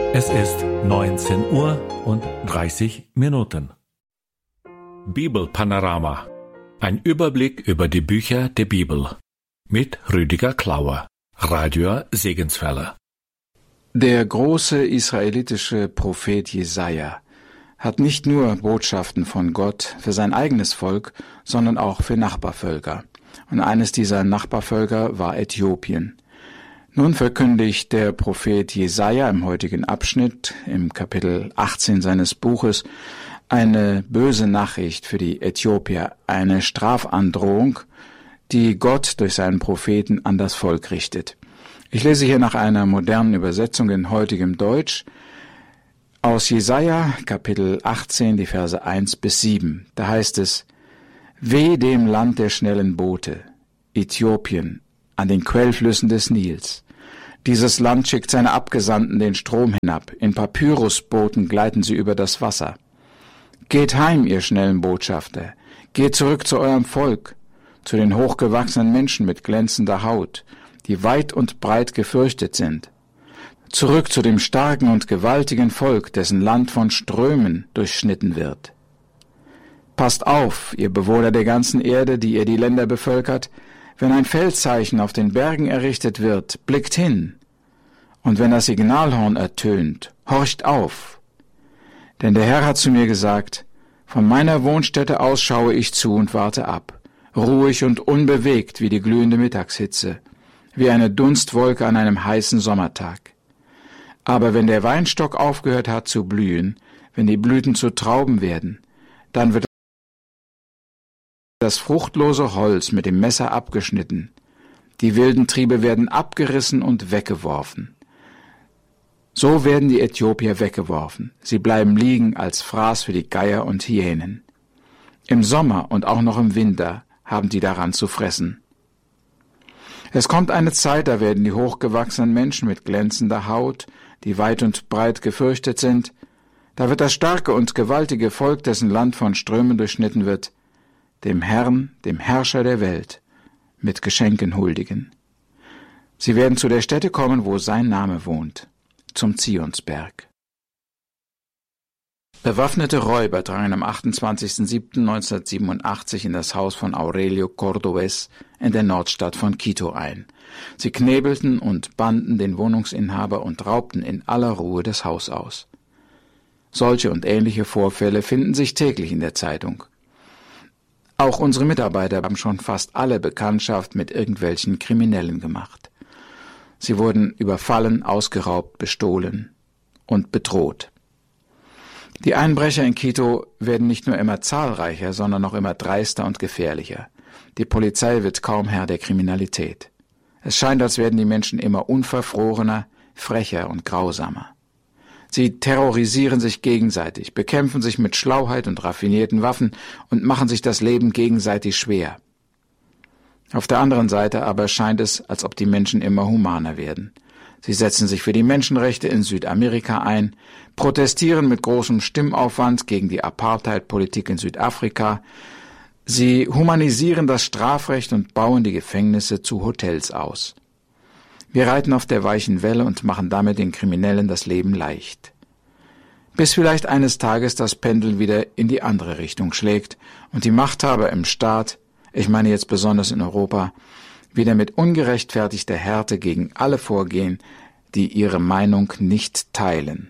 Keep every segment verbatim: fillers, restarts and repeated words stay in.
Es ist neunzehn Uhr und dreißig Minuten. Bibelpanorama. Ein Überblick über die Bücher der Bibel. Mit Rüdiger Klauer, Radio Segenswelle. Der große israelitische Prophet Jesaja hat nicht nur Botschaften von Gott für sein eigenes Volk, sondern auch für Nachbarvölker. Und eines dieser Nachbarvölker war Äthiopien. Nun verkündigt der Prophet Jesaja im heutigen Abschnitt, im Kapitel achtzehn seines Buches, eine böse Nachricht für die Äthiopier, eine Strafandrohung, die Gott durch seinen Propheten an das Volk richtet. Ich lese hier nach einer modernen Übersetzung in heutigem Deutsch aus Jesaja, Kapitel achtzehn, die Verse eins bis sieben. Da heißt es: Weh dem Land der schnellen Boote, Äthiopien, an den Quellflüssen des Nils. Dieses Land schickt seine Abgesandten den Strom hinab, in Papyrusbooten gleiten sie über das Wasser. Geht heim, ihr schnellen Botschafter, geht zurück zu eurem Volk, zu den hochgewachsenen Menschen mit glänzender Haut, die weit und breit gefürchtet sind. Zurück zu dem starken und gewaltigen Volk, dessen Land von Strömen durchschnitten wird. Passt auf, ihr Bewohner der ganzen Erde, die ihr die Länder bevölkert, wenn ein Feldzeichen auf den Bergen errichtet wird, blickt hin. Und wenn das Signalhorn ertönt, horcht auf. Denn der Herr hat zu mir gesagt, von meiner Wohnstätte aus schaue ich zu und warte ab, ruhig und unbewegt wie die glühende Mittagshitze, wie eine Dunstwolke an einem heißen Sommertag. Aber wenn der Weinstock aufgehört hat zu blühen, wenn die Blüten zu Trauben werden, dann wird das fruchtlose Holz mit dem Messer abgeschnitten, die wilden Triebe werden abgerissen und weggeworfen. So werden die Äthiopier weggeworfen, sie bleiben liegen als Fraß für die Geier und Hyänen. Im Sommer und auch noch im Winter haben die daran zu fressen. Es kommt eine Zeit, da werden die hochgewachsenen Menschen mit glänzender Haut, die weit und breit gefürchtet sind, da wird das starke und gewaltige Volk, dessen Land von Strömen durchschnitten wird, dem Herrn, dem Herrscher der Welt, mit Geschenken huldigen. Sie werden zu der Stätte kommen, wo sein Name wohnt, zum Zionsberg. Bewaffnete Räuber drangen am achtundzwanzigsten siebten neunzehnhundertsiebenundachtzig in das Haus von Aurelio Cordovez in der Nordstadt von Quito ein. Sie knebelten und banden den Wohnungsinhaber und raubten in aller Ruhe das Haus aus. Solche und ähnliche Vorfälle finden sich täglich in der Zeitung. Auch unsere Mitarbeiter haben schon fast alle Bekanntschaft mit irgendwelchen Kriminellen gemacht. Sie wurden überfallen, ausgeraubt, bestohlen und bedroht. Die Einbrecher in Quito werden nicht nur immer zahlreicher, sondern auch immer dreister und gefährlicher. Die Polizei wird kaum Herr der Kriminalität. Es scheint, als werden die Menschen immer unverfrorener, frecher und grausamer. Sie terrorisieren sich gegenseitig, bekämpfen sich mit Schlauheit und raffinierten Waffen und machen sich das Leben gegenseitig schwer. Auf der anderen Seite aber scheint es, als ob die Menschen immer humaner werden. Sie setzen sich für die Menschenrechte in Südamerika ein, protestieren mit großem Stimmaufwand gegen die Apartheid-Politik in Südafrika. Sie humanisieren das Strafrecht und bauen die Gefängnisse zu Hotels aus. Wir reiten auf der weichen Welle und machen damit den Kriminellen das Leben leicht. Bis vielleicht eines Tages das Pendel wieder in die andere Richtung schlägt und die Machthaber im Staat, ich meine jetzt besonders in Europa, wieder mit ungerechtfertigter Härte gegen alle vorgehen, die ihre Meinung nicht teilen.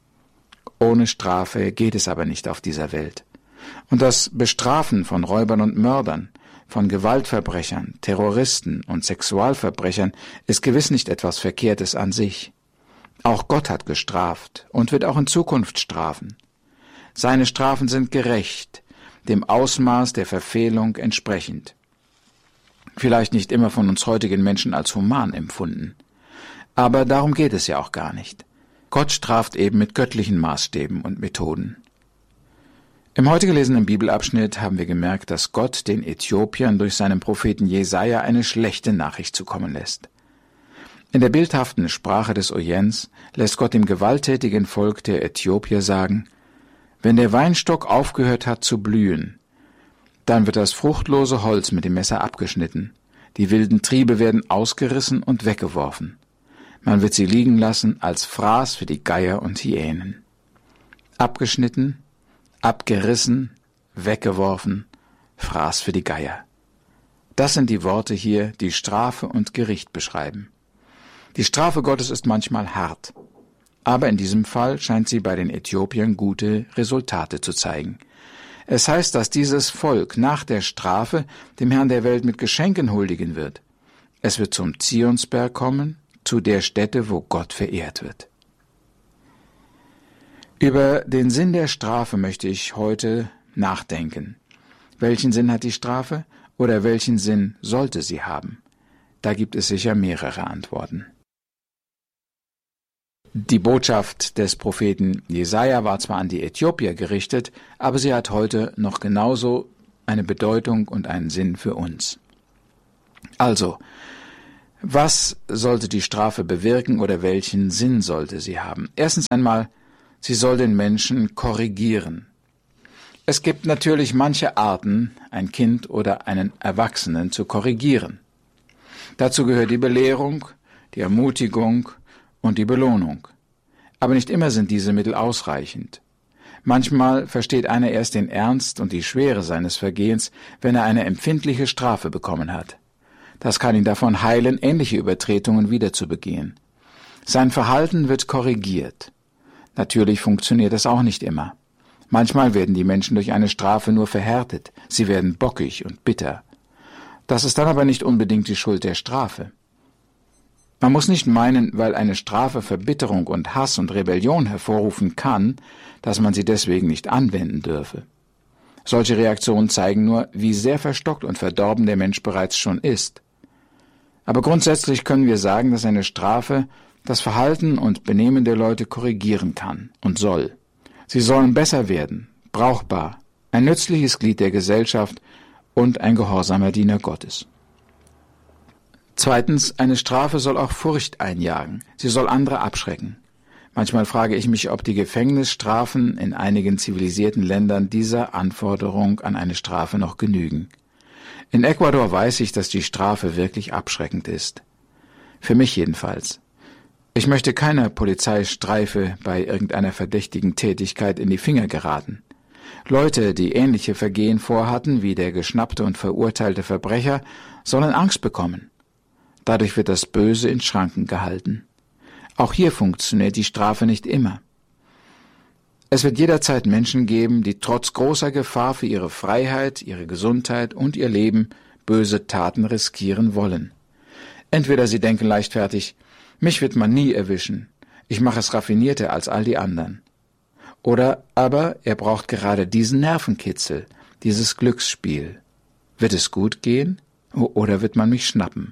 Ohne Strafe geht es aber nicht auf dieser Welt. Und das Bestrafen von Räubern und Mördern, von Gewaltverbrechern, Terroristen und Sexualverbrechern ist gewiss nicht etwas Verkehrtes an sich. Auch Gott hat gestraft und wird auch in Zukunft strafen. Seine Strafen sind gerecht, dem Ausmaß der Verfehlung entsprechend. Vielleicht nicht immer von uns heutigen Menschen als human empfunden. Aber darum geht es ja auch gar nicht. Gott straft eben mit göttlichen Maßstäben und Methoden. Im heute gelesenen Bibelabschnitt haben wir gemerkt, dass Gott den Äthiopiern durch seinen Propheten Jesaja eine schlechte Nachricht zukommen lässt. In der bildhaften Sprache des Orients lässt Gott dem gewalttätigen Volk der Äthiopier sagen: Wenn der Weinstock aufgehört hat zu blühen, dann wird das fruchtlose Holz mit dem Messer abgeschnitten, die wilden Triebe werden ausgerissen und weggeworfen. Man wird sie liegen lassen als Fraß für die Geier und Hyänen. Abgeschnitten, abgerissen, weggeworfen, Fraß für die Geier. Das sind die Worte hier, die Strafe und Gericht beschreiben. Die Strafe Gottes ist manchmal hart, aber in diesem Fall scheint sie bei den Äthiopiern gute Resultate zu zeigen. Es heißt, dass dieses Volk nach der Strafe dem Herrn der Welt mit Geschenken huldigen wird. Es wird zum Zionsberg kommen, zu der Stätte, wo Gott verehrt wird. Über den Sinn der Strafe möchte ich heute nachdenken. Welchen Sinn hat die Strafe oder welchen Sinn sollte sie haben? Da gibt es sicher mehrere Antworten. Die Botschaft des Propheten Jesaja war zwar an die Äthiopier gerichtet, aber sie hat heute noch genauso eine Bedeutung und einen Sinn für uns. Also, was sollte die Strafe bewirken oder welchen Sinn sollte sie haben? Erstens einmal, sie soll den Menschen korrigieren. Es gibt natürlich manche Arten, ein Kind oder einen Erwachsenen zu korrigieren. Dazu gehört die Belehrung, die Ermutigung und die Belohnung. Aber nicht immer sind diese Mittel ausreichend. Manchmal versteht einer erst den Ernst und die Schwere seines Vergehens, wenn er eine empfindliche Strafe bekommen hat. Das kann ihn davon heilen, ähnliche Übertretungen wieder zu begehen. Sein Verhalten wird korrigiert. Natürlich funktioniert das auch nicht immer. Manchmal werden die Menschen durch eine Strafe nur verhärtet, sie werden bockig und bitter. Das ist dann aber nicht unbedingt die Schuld der Strafe. Man muss nicht meinen, weil eine Strafe Verbitterung und Hass und Rebellion hervorrufen kann, dass man sie deswegen nicht anwenden dürfe. Solche Reaktionen zeigen nur, wie sehr verstockt und verdorben der Mensch bereits schon ist. Aber grundsätzlich können wir sagen, dass eine Strafe das Verhalten und Benehmen der Leute korrigieren kann und soll. Sie sollen besser werden, brauchbar, ein nützliches Glied der Gesellschaft und ein gehorsamer Diener Gottes. Zweitens, eine Strafe soll auch Furcht einjagen. Sie soll andere abschrecken. Manchmal frage ich mich, ob die Gefängnisstrafen in einigen zivilisierten Ländern dieser Anforderung an eine Strafe noch genügen. In Ecuador weiß ich, dass die Strafe wirklich abschreckend ist. Für mich jedenfalls. Ich möchte keiner Polizeistreife bei irgendeiner verdächtigen Tätigkeit in die Finger geraten. Leute, die ähnliche Vergehen vorhatten wie der geschnappte und verurteilte Verbrecher, sollen Angst bekommen. Dadurch wird das Böse in Schranken gehalten. Auch hier funktioniert die Strafe nicht immer. Es wird jederzeit Menschen geben, die trotz großer Gefahr für ihre Freiheit, ihre Gesundheit und ihr Leben böse Taten riskieren wollen. Entweder sie denken leichtfertig, mich wird man nie erwischen, ich mache es raffinierter als all die anderen. Oder aber er braucht gerade diesen Nervenkitzel, dieses Glücksspiel. Wird es gut gehen oder wird man mich schnappen?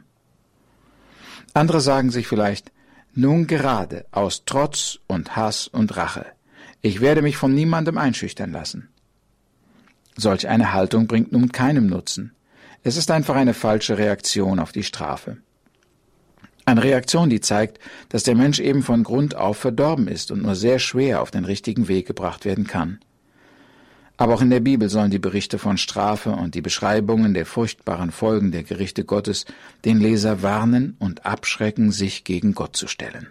Andere sagen sich vielleicht, nun gerade aus Trotz und Hass und Rache. Ich werde mich von niemandem einschüchtern lassen. Solch eine Haltung bringt nun keinem Nutzen. Es ist einfach eine falsche Reaktion auf die Strafe. Eine Reaktion, die zeigt, dass der Mensch eben von Grund auf verdorben ist und nur sehr schwer auf den richtigen Weg gebracht werden kann. Aber auch in der Bibel sollen die Berichte von Strafe und die Beschreibungen der furchtbaren Folgen der Gerichte Gottes den Leser warnen und abschrecken, sich gegen Gott zu stellen.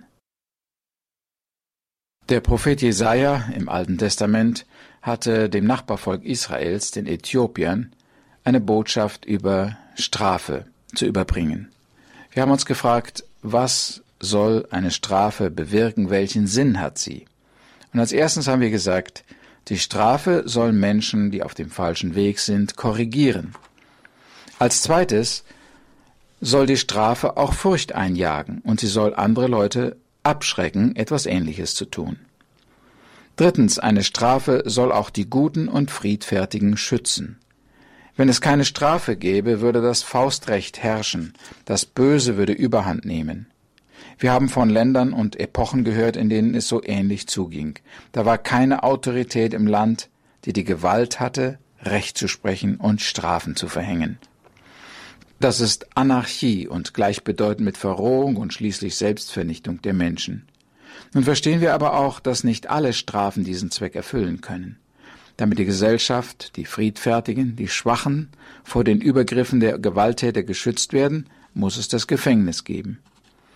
Der Prophet Jesaja im Alten Testament hatte dem Nachbarvolk Israels, den Äthiopiern, eine Botschaft über Strafe zu überbringen. Wir haben uns gefragt, was soll eine Strafe bewirken, welchen Sinn hat sie? Und als erstes haben wir gesagt, die Strafe soll Menschen, die auf dem falschen Weg sind, korrigieren. Als zweites soll die Strafe auch Furcht einjagen und sie soll andere Leute abschrecken, etwas Ähnliches zu tun. Drittens, eine Strafe soll auch die Guten und Friedfertigen schützen. Wenn es keine Strafe gäbe, würde das Faustrecht herrschen, das Böse würde Überhand nehmen. Wir haben von Ländern und Epochen gehört, in denen es so ähnlich zuging. Da war keine Autorität im Land, die die Gewalt hatte, Recht zu sprechen und Strafen zu verhängen. Das ist Anarchie und gleichbedeutend mit Verrohung und schließlich Selbstvernichtung der Menschen. Nun verstehen wir aber auch, dass nicht alle Strafen diesen Zweck erfüllen können. Damit die Gesellschaft, die Friedfertigen, die Schwachen vor den Übergriffen der Gewalttäter geschützt werden, muss es das Gefängnis geben.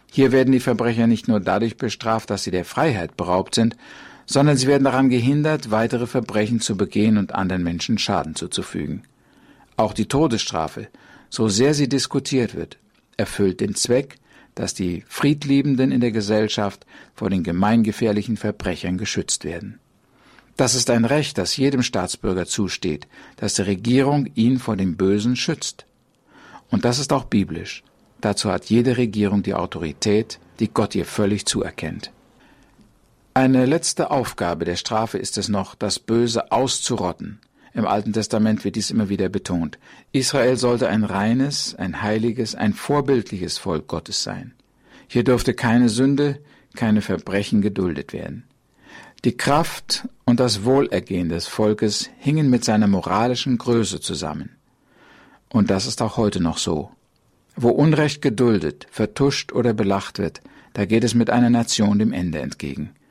Hier werden die Verbrecher nicht nur dadurch bestraft, dass sie der Freiheit beraubt sind, sondern sie werden daran gehindert, weitere Verbrechen zu begehen und anderen Menschen Schaden zuzufügen. Auch die Todesstrafe, so sehr sie diskutiert wird, erfüllt den Zweck, dass die Friedliebenden in der Gesellschaft vor den gemeingefährlichen Verbrechern geschützt werden. Das ist ein Recht, das jedem Staatsbürger zusteht, dass die Regierung ihn vor dem Bösen schützt. Und das ist auch biblisch. Dazu hat jede Regierung die Autorität, die Gott ihr völlig zuerkennt. Eine letzte Aufgabe der Strafe ist es noch, das Böse auszurotten. Im Alten Testament wird dies immer wieder betont. Israel sollte ein reines, ein heiliges, ein vorbildliches Volk Gottes sein. Hier durfte keine Sünde, keine Verbrechen geduldet werden. Die Kraft und das Wohlergehen des Volkes hingen mit seiner moralischen Größe zusammen. Und das ist auch heute noch so. Wo Unrecht geduldet, vertuscht oder belacht wird, da geht es mit einer Nation dem Ende entgegen.